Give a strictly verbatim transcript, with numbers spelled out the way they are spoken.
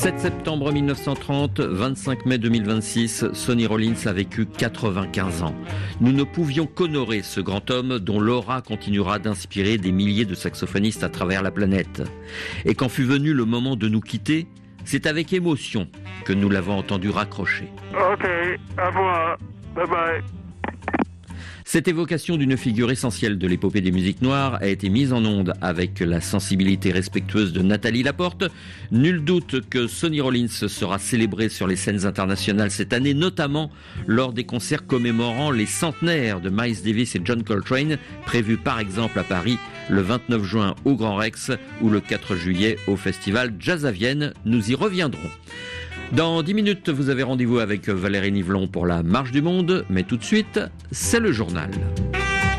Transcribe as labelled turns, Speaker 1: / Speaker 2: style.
Speaker 1: sept septembre mille neuf cent trente, vingt-cinq mai deux mille vingt-six, Sonny Rollins a vécu quatre-vingt-quinze ans. Nous ne pouvions qu'honorer ce grand homme dont l'aura continuera d'inspirer des milliers de saxophonistes à travers la planète. Et quand fut venu le moment de nous quitter, c'est avec émotion que nous l'avons entendu raccrocher.
Speaker 2: Ok, à moi, bye bye.
Speaker 1: Cette évocation d'une figure essentielle de l'épopée des musiques noires a été mise en onde avec la sensibilité respectueuse de Nathalie Laporte. Nul doute que Sonny Rollins sera célébré sur les scènes internationales cette année, notamment lors des concerts commémorant les centenaires de Miles Davis et John Coltrane, prévus par exemple à Paris le vingt-neuf juin au Grand Rex ou le quatre juillet au festival Jazz à Vienne. Nous y reviendrons. Dans dix minutes, vous avez rendez-vous avec Valérie Nivelon pour la Marche du Monde, mais tout de suite, c'est le journal.